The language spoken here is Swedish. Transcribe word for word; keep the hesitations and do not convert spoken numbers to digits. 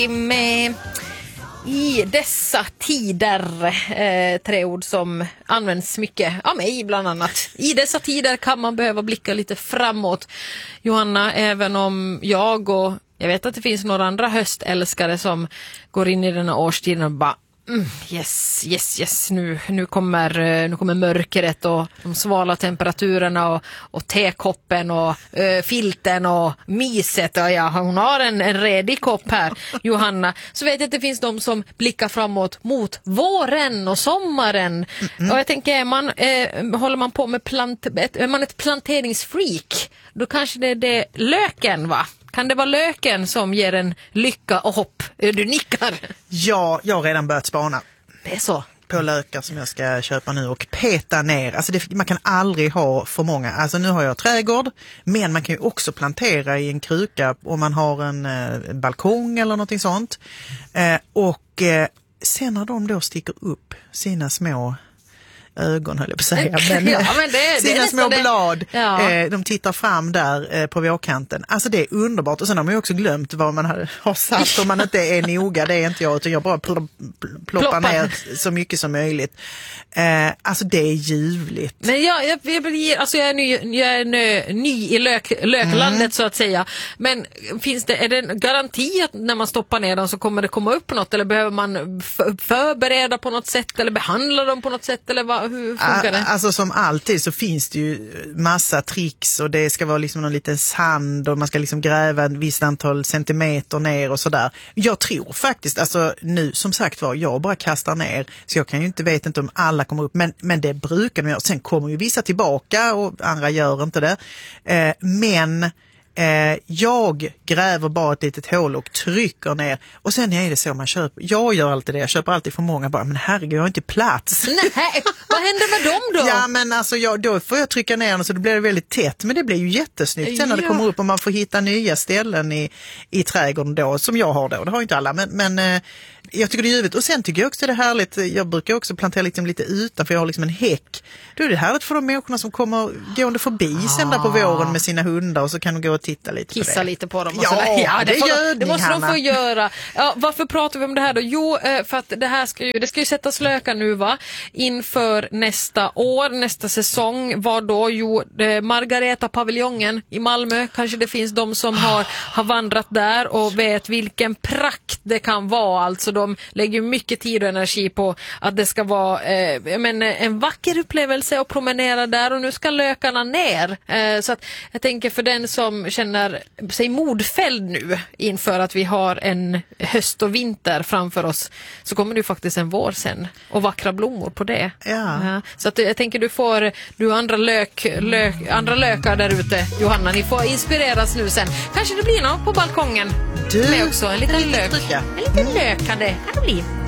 Med i dessa tider, eh, tre ord som används mycket av mig bland annat. I dessa tider kan man behöva blicka lite framåt. Johanna, även om jag och jag vet att det finns några andra höstälskare som går in i den här årstiden och bara Mm, yes, yes, yes. Nu, nu, kommer, nu kommer mörkret och de svala temperaturerna och, och tekoppen och äh, filten och miset. Och ja, hon har en, en redig kopp här, Johanna. Så vet jag att det finns de som blickar framåt mot våren och sommaren. Mm-hmm. Och jag tänker, är man, äh, håller man på med plant, är man ett planteringsfreak, då kanske det är det löken, va? Kan det vara löken som ger en lycka och hopp? Du nickar. Ja, jag har redan börjat spana. Det är så. På lökar som jag ska köpa nu och peta ner. Alltså det, man kan aldrig ha för många. Alltså nu har jag trädgård, men man kan ju också plantera i en kruka om man har en eh, balkong eller någonting sånt. Eh, och eh, sen när de då sticker upp sina små ögon, höll jag på att säga, men, ja, men det, sina det små det. blad, ja. eh, de tittar fram där eh, på vårkanten. Alltså det är underbart. Och sen har man ju också glömt vad man har, har satt om man inte är noga. Det är inte jag, utan jag bara pl- pl- ploppar Ploppa. ner så mycket som möjligt. Eh, alltså det är ljuvligt. Men jag, jag, jag, alltså jag är, ny, jag är ny, ny i lök, löklandet mm. så att säga. Men finns det, är det en garanti att när man stoppar ner dem så kommer det komma upp något? Eller behöver man f- förbereda på något sätt? Eller behandla dem på något sätt? Eller vad? Hur funkar det? Alltså som alltid så finns det ju massa tricks och det ska vara liksom någon liten sand och man ska liksom gräva en viss antal centimeter ner och sådär. Jag tror faktiskt, alltså nu som sagt var, jag bara kastar ner så jag kan ju inte, vet inte om alla kommer upp, men, men det brukar de göra. Sen kommer ju vissa tillbaka och andra gör inte det. Eh, men Eh, jag gräver bara ett litet hål och trycker ner och sen är det så man köper. Jag gör alltid det, jag köper alltid för många bara, men herregud, jag har inte plats. Nej, vad händer med dem då? Ja, men alltså jag, då får jag trycka ner den så det blir väldigt tätt, men det blir ju jättesnyggt sen när det kommer upp och man får hitta nya ställen i, i trädgården då, som jag har då, det har ju inte alla, men, men eh, jag tycker det är givet. Och sen tycker jag också det är härligt, jag brukar också plantera liksom lite utanför, jag har liksom en häck. Då är det härligt för de människorna som kommer gående förbi ah. sen där på våren med sina hundar och så kan de gå och titta lite Kissa på det. lite på dem och ja, sådär. Ja, det, det, får, gör det måste Hanna. de få göra. Ja, varför pratar vi om det här då? Jo, för att det här ska ju, det ska ju sättas lökar nu, va? Inför nästa år, nästa säsong. Vad då? Jo, Margareta-paviljongen i Malmö. Kanske det finns de som har, har vandrat där och vet vilken prakt det kan vara. Alltså de lägger mycket tid och energi på att det ska vara eh, men, en vacker upplevelse att promenera där, och nu ska lökarna ner. Eh, så att jag tänker för den som känner sig modfälld nu inför att vi har en höst och vinter framför oss, så kommer det faktiskt en vår sen och vackra blommor på det. Ja. Ja, så att jag tänker du får du andra lök, lök andra lökar där ute, Johanna, ni får inspireras nu sen. Kanske det blir något på balkongen. Du, med också en liten en lök. Trycka. En liten lök kan det, kan det bli.